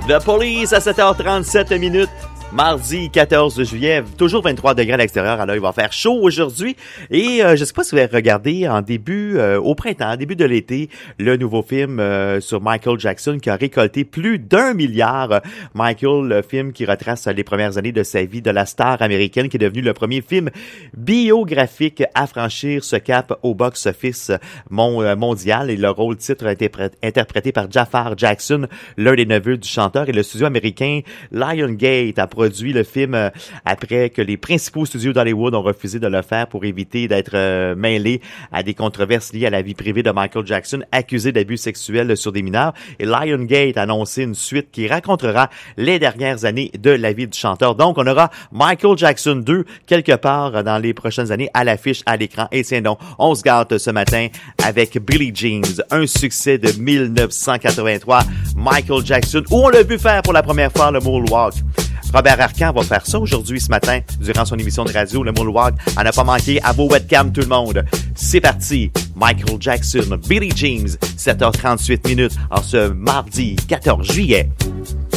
The Police à 7h37 minutes. Mardi 14 juillet, toujours 23 degrés à l'extérieur, alors il va faire chaud aujourd'hui. Et je sais pas si vous avez regardé au printemps, début de l'été, le nouveau film sur Michael Jackson qui a récolté plus d'1 milliard. Michael, le film qui retrace les premières années de sa vie de la star américaine, qui est devenu le premier film biographique à franchir ce cap au box-office mondial. Et le rôle titre a été interprété par Jafar Jackson, l'un des neveux du chanteur. Et le studio américain Lionsgate a produit le film après que les principaux studios d'Hollywood ont refusé de le faire pour éviter d'être mêlés à des controverses liées à la vie privée de Michael Jackson, accusé d'abus sexuels sur des mineurs. Et Lionsgate a annoncé une suite qui racontera les dernières années de la vie du chanteur. Donc, on aura Michael Jackson 2 quelque part dans les prochaines années à l'affiche, à l'écran. Et tiens donc, on se gâte ce matin avec Billie Jean, un succès de 1983. Michael Jackson, où on l'a vu faire pour la première fois le moonwalk. Robert Arcan va faire ça aujourd'hui, ce matin, durant son émission de radio, le Moonwalk. À ne pas manquer à vos webcams, tout le monde. C'est parti. Michael Jackson, Billie Jean, 7h38 minutes, en ce mardi 14 juillet.